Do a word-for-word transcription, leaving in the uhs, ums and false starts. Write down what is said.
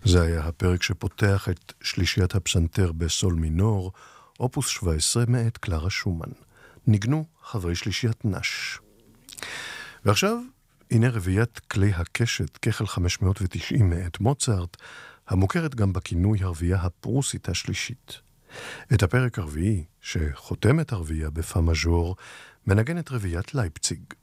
זה היה הפרק שפותח את שלישיית הפסנתר בסול מינור, אופוס שבע עשרה מאת קלרה שומן. ניגנו חברי שלישיית נש. ועכשיו, הנה רביעיית כלי הקשת, כחל חמש מאות ותשעים מאת מוצרט, המוכרת גם בכינוי הרביעייה הפרוסית השלישית. את הפרק הרביעי, שחותם את הרביעייה בפא מז'ור, מנגנת רביעיית לייפציג.